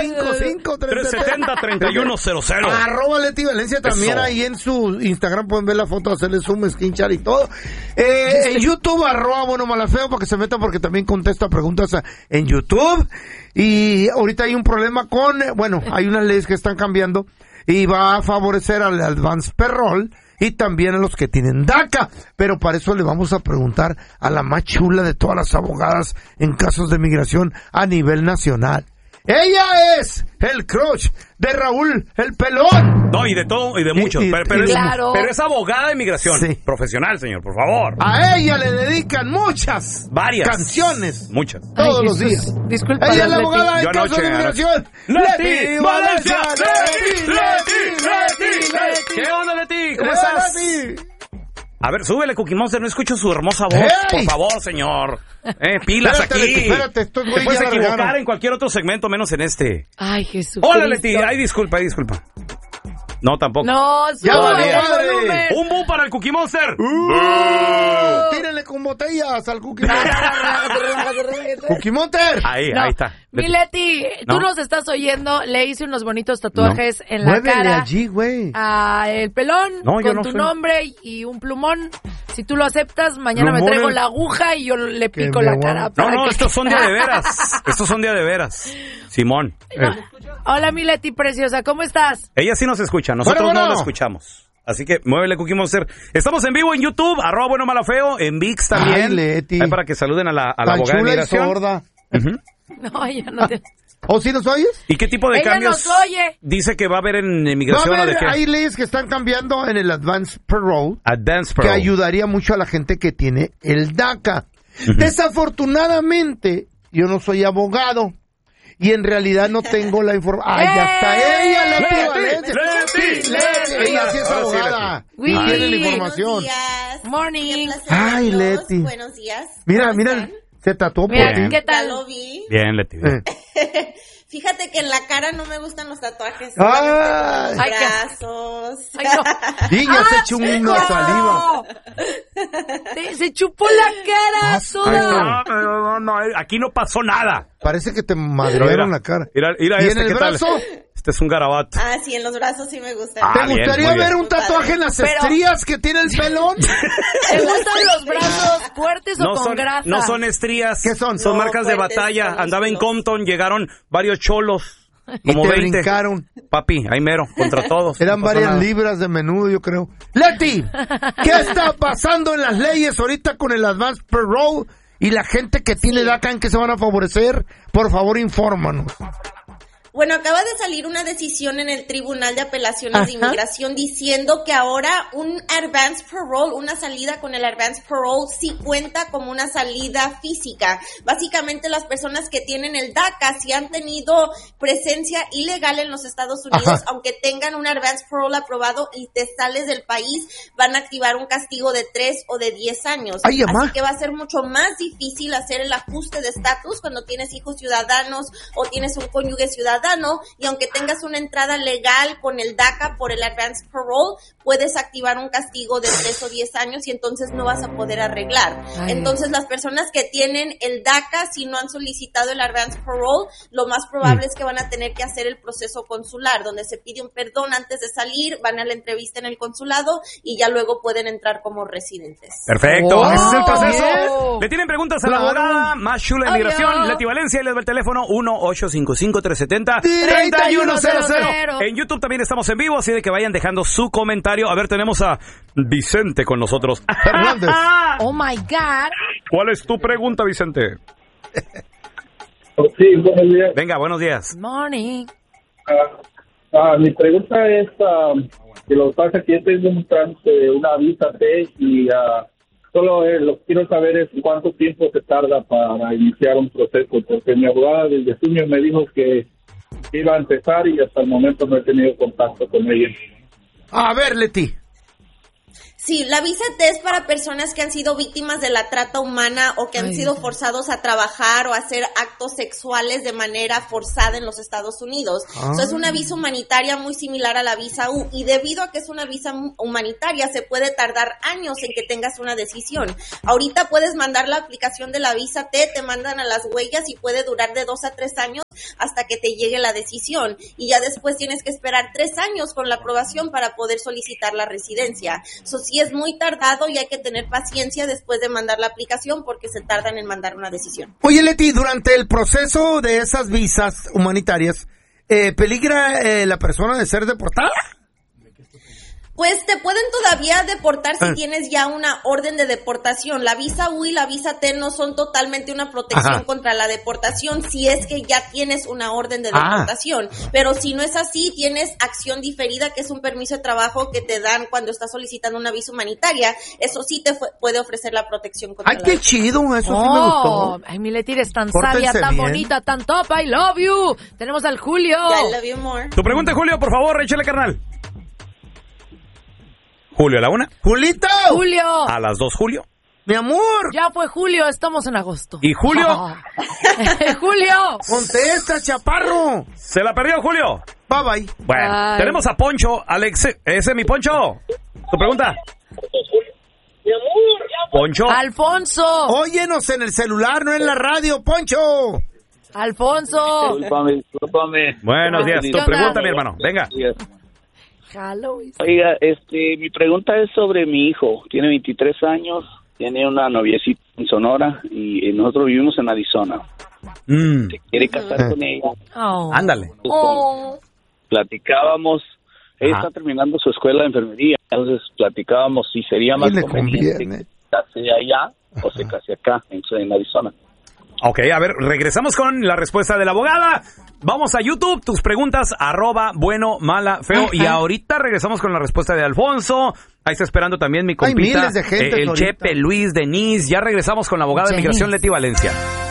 855-370-3100. Arroba Leti Valencia también. Eso. Ahí en su Instagram pueden ver la foto, hacerle zoom, screenshot y todo. En YouTube, arroba Bueno Malafeo, para que se metan, porque también contesta preguntas en YouTube. Y ahorita hay un problema hay unas leyes que están cambiando y va a favorecer al Advance Parole y también a los que tienen DACA. Pero para eso le vamos a preguntar a la más chula de todas las abogadas en casos de migración a nivel nacional. Ella es el crush de Raúl el Pelón. No, y de todo, y de muchos. Pero es abogada de inmigración. Sí. Profesional, señor, por favor. A ella le dedican varias canciones. Muchas. Todos los días. Disculpa. Ella es la abogada en casos de inmigración. ¡Leti Valencia! ¡Leti! ¿Qué onda, Leti? ¿Cómo estás? A ver, súbele, Cookie Monster, no escucho su hermosa voz. Por favor, señor. Pilas espérate, aquí. Te puedes equivocar en cualquier otro segmento, menos en este. Ay, Jesús. Hola, Leti. Ay, disculpa. No, tampoco. No, súbele. Un bu para el Cookie Monster. Tírenle con botellas al Cookie Monster. Cookie Monster. Ahí está. Mi Leti, tú nos estás oyendo. Le hice unos bonitos tatuajes en la cara. Allí, güey. A el Pelón, con tu nombre y un plumón. Si tú lo aceptas, mañana me traigo la aguja y yo le pico la cara. No, estos son día de veras. Simón. Hola, mi Leti preciosa, ¿cómo estás? Ella sí nos escucha, nosotros no la escuchamos. Así que muévele, Cookie Monster. Estamos en vivo en YouTube, @ Bueno Malafeo, en VIX también. Ay, Leti. Ahí para que saluden a la abogada de inmigración. Sorda. No, ella no te... ¿O sí nos oyes? ¿Y qué tipo de cambios dice que va a haber en inmigración? Hay leyes que están cambiando en el Advance Parole. Que ayudaría mucho a la gente que tiene el DACA. Desafortunadamente, yo no soy abogado. Y en realidad no tengo la información. Ya está ella, Leti Valencia. Ella sí es abogada. Y tiene la información. Buenos días. Morning. Ay, Leti. Buenos días. Mira, se tatuó por ti. ¿Qué tal? Ya lo vi. Bien, Leti. Fíjate que en la cara no me gustan los tatuajes. Ay, brazos. Ay, no. Y ya se echó una saliva. Se chupó la cara toda. No, aquí no pasó nada. Parece que te madrearon la cara. Mira, ¿Y en el brazo? Este es un garabato. Sí, en los brazos sí me gustan. ¿Te gustaría ver un tatuaje en las estrías que tiene el Pelón? ¿Te gustan los brazos fuertes o con grasa? No son estrías. ¿Qué son? Son marcas de batalla. Andaba en Compton, llegaron varios cholos. Como y te 20. brincaron. Papi, ahí mero, contra todos. Eran varias libras de menudo, yo creo. Leti, ¿qué está pasando en las leyes ahorita con el Advance Parole y la gente que tiene DACA en que se van a favorecer? Por favor, infórmanos. Bueno, acaba de salir una decisión en el Tribunal de Apelaciones de Inmigración diciendo que ahora un Advance Parole, una salida con el Advance Parole, sí cuenta como una salida física. Básicamente las personas que tienen el DACA, si han tenido presencia ilegal en los Estados Unidos, aunque tengan un Advance Parole aprobado y te sales del país, van a activar un castigo de 3 o de 10 años. Así que va a ser mucho más difícil hacer el ajuste de estatus cuando tienes hijos ciudadanos o tienes un cónyuge ciudadano. Y aunque tengas una entrada legal con el DACA por el Advance Parole, puedes activar un castigo de 3 o 10 años y entonces no vas a poder arreglar. Entonces las personas que tienen el DACA, si no han solicitado el Advance Parole, lo más probable es que van a tener que hacer el proceso consular, donde se pide un perdón antes de salir, van a la entrevista en el consulado y ya luego pueden entrar como residentes. Perfecto, ese es el proceso. Le tienen preguntas a la abogada más chula de inmigración, Leti Valencia, y les va el teléfono 1-855-370-3100. En YouTube también estamos en vivo, así de que vayan dejando su comentario. A ver, tenemos a Vicente con nosotros. Fernández. Oh my God. ¿Cuál es tu pregunta, Vicente? Sí, buenos días. Venga, buenos días. Morning. Mi pregunta es que lo que pasa es que yo tengo un trámite, una visa T y solo lo que quiero saber es cuánto tiempo se tarda para iniciar un proceso, porque mi abogada desde junio me dijo que iba a empezar y hasta el momento no he tenido contacto con ella. A ver, Leti. Sí, la visa T es para personas que han sido víctimas de la trata humana o que han sido forzados a trabajar o a hacer actos sexuales de manera forzada en los Estados Unidos. Es una visa humanitaria muy similar a la visa U y debido a que es una visa humanitaria se puede tardar años en que tengas una decisión. Ahorita puedes mandar la aplicación de la visa T, te mandan a las huellas y puede durar de 2 a 3 años hasta que te llegue la decisión, y ya después tienes que esperar 3 años con la aprobación para poder solicitar la residencia. Eso sí es muy tardado y hay que tener paciencia después de mandar la aplicación porque se tardan en mandar una decisión. Oye, Leti, durante el proceso de esas visas humanitarias, ¿peligra la persona de ser deportada? Pues te pueden todavía deportar si tienes ya una orden de deportación. La visa U y la visa T no son totalmente una protección contra la deportación si es que ya tienes una orden de deportación. Pero si no es así, tienes acción diferida, que es un permiso de trabajo que te dan cuando estás solicitando una visa humanitaria. Eso sí te puede ofrecer la protección contra la qué chido, eso sí me gustó. Ay, mi Leti, eres tan sabia, tan bonita, tan top, I love you. Tenemos al Julio. I love you more. Tu pregunta, Julio, por favor, échale, carnal. Julio, ¿a la 1? ¡Julito! ¡Julio! ¿A las 2, Julio? ¡Mi amor! Ya fue Julio, estamos en agosto. ¿Y Julio? ¡Julio! ¡Contesta, chaparro! ¿Se la perdió, Julio? Bye, bye. Bueno, tenemos a Poncho. Alex, ese es mi Poncho. ¿Tu pregunta? Mi amor. Poncho. ¡Alfonso! Óyenos en el celular, no en la radio, Poncho. ¡Alfonso! Discúlpame. Buenos días. Tu pregunta, mi hermano. Venga. Oiga, mi pregunta es sobre mi hijo. Tiene 23 años, tiene una noviecita en Sonora y nosotros vivimos en Arizona. Se quiere casar con ella. Ándale. Platicábamos, ella está terminando su escuela de enfermería, entonces platicábamos si sería más conveniente que se case allá o se case acá, en Arizona. Ok, a ver, regresamos con la respuesta de la abogada. Vamos a YouTube, tus preguntas, @bueno, mala, feo. Y ahorita regresamos con la respuesta de Alfonso. Ahí está esperando también mi compita, miles de gente el Chepe, Luis, Denise. Ya regresamos con la abogada de migración, Leti Valencia.